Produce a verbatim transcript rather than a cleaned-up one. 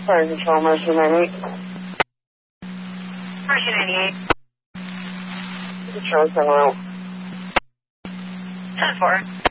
Fire Control, Mercy ninety-eight. Mercy ninety-eight. Control ten route. ten four.